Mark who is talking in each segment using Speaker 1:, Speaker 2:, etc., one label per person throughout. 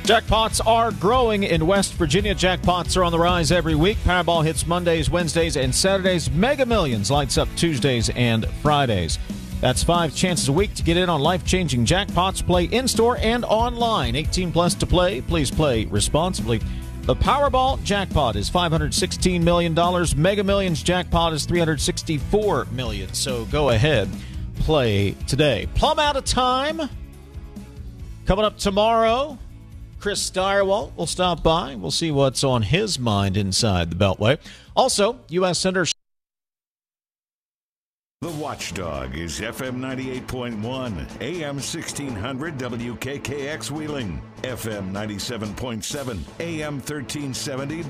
Speaker 1: Jackpots are growing in West Virginia. Jackpots are on the rise every week. Powerball hits Mondays, Wednesdays, and Saturdays. Mega Millions lights up Tuesdays and Fridays. That's 5 chances a week to get in on life-changing jackpots. Play in-store and online. 18 plus to play. Please play responsibly. The Powerball jackpot is $516 million. Mega Millions jackpot is $364 million. So go ahead, play today. Plumb out of time. Coming up tomorrow, Chris Stirewalt will stop by. We'll see what's on his mind inside the Beltway. Also, U.S. Senator.
Speaker 2: The Watchdog is FM 98.1, AM 1600 WKKX Wheeling, FM 97.7, AM 1370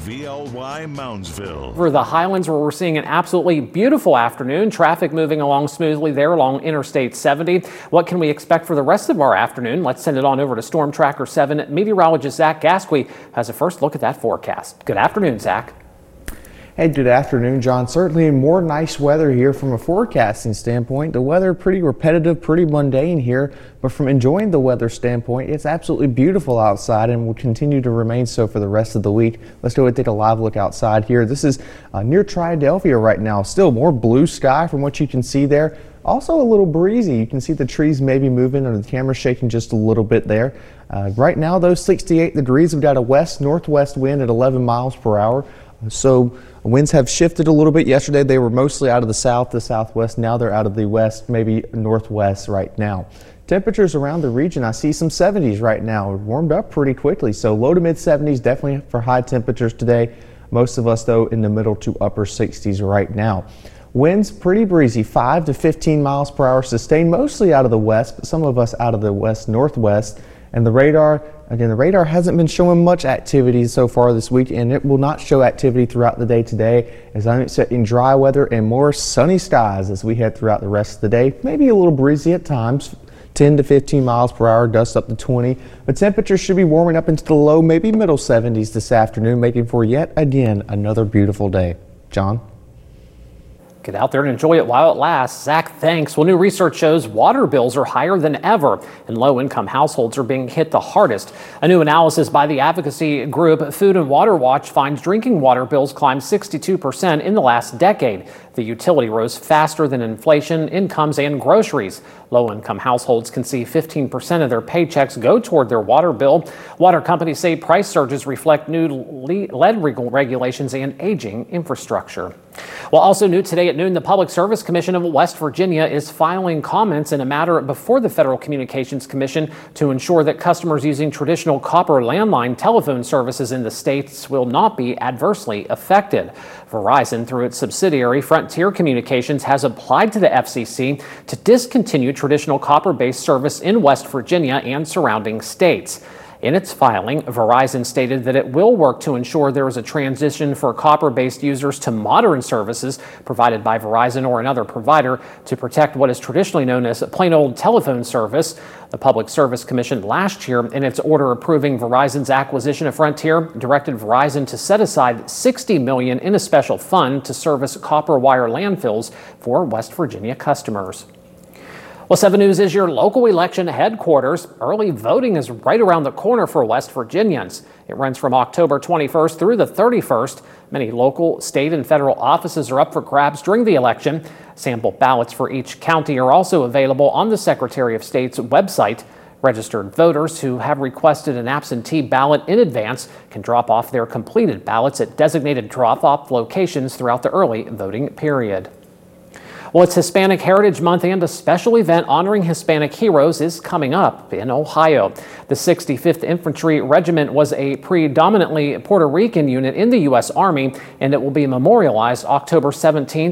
Speaker 2: WVLY Moundsville.
Speaker 3: Over the Highlands, where we're seeing an absolutely beautiful afternoon. Traffic moving along smoothly there along Interstate 70. What can we expect for the rest of our afternoon? Let's send it on over to Storm Tracker 7. Meteorologist Zach Gasquet has a first look at that forecast. Good afternoon, Zach.
Speaker 4: Hey, good afternoon, John. Certainly more nice weather here from a forecasting standpoint. The weather pretty repetitive, pretty mundane here, but from enjoying the weather standpoint, it's absolutely beautiful outside and will continue to remain so for the rest of the week. Let's go ahead and take a live look outside here. This is near Triadelphia right now. Still more blue sky from what you can see there. Also a little breezy. You can see the trees maybe moving or the camera shaking just a little bit there. Right now, though, 68 degrees. We've got a west-northwest wind at 11 miles per hour. So winds have shifted a little bit. Yesterday they were mostly out of the south to southwest. Now they're out of the west, maybe northwest right now. Temperatures around the region, I see some 70s right now. It warmed up pretty quickly, so low to mid 70s definitely for high temperatures today. Most of us, though, in the middle to upper 60s right now. Winds pretty breezy, 5 to 15 miles per hour, sustained mostly out of the west, but some of us out of the west-northwest. And the radar, again, the radar hasn't been showing much activity so far this week, and it will not show activity throughout the day today, as I'm expecting dry weather and more sunny skies as we head throughout the rest of the day. Maybe a little breezy at times, 10 to 15 miles per hour, gusts up to 20, but temperatures should be warming up into the low, maybe middle 70s this afternoon, making for yet again another beautiful day. John?
Speaker 3: Get out there and enjoy it while it lasts. Zach, thanks. Well, new research shows water bills are higher than ever, and low-income households are being hit the hardest. A new analysis by the advocacy group Food and Water Watch finds drinking water bills climbed 62% in the last decade. The utility rose faster than inflation, incomes, and groceries. Low-income households can see 15% of their paychecks go toward their water bill. Water companies say price surges reflect new lead regulations and aging infrastructure. Well, also new today at noon, the Public Service Commission of West Virginia is filing comments in a matter before the Federal Communications Commission to ensure that customers using traditional copper landline telephone services in the states will not be adversely affected. Verizon, through its subsidiary Frontier Communications, has applied to the FCC to discontinue traditional copper-based service in West Virginia and surrounding states. In its filing, Verizon stated that it will work to ensure there is a transition for copper-based users to modern services provided by Verizon or another provider to protect what is traditionally known as plain old telephone service. The Public Service Commission last year, in its order approving Verizon's acquisition of Frontier, directed Verizon to set aside $60 million in a special fund to service copper wire landfills for West Virginia customers. Well, 7 News is your local election headquarters. Early voting is right around the corner for West Virginians. It runs from October 21st through the 31st. Many local, state, and federal offices are up for grabs during the election. Sample ballots for each county are also available on the Secretary of State's website. Registered voters who have requested an absentee ballot in advance can drop off their completed ballots at designated drop-off locations throughout the early voting period. Well, it's Hispanic Heritage Month, and a special event honoring Hispanic heroes is coming up in Ohio. The 65th Infantry Regiment was a predominantly Puerto Rican unit in the U.S. Army, and it will be memorialized October 17th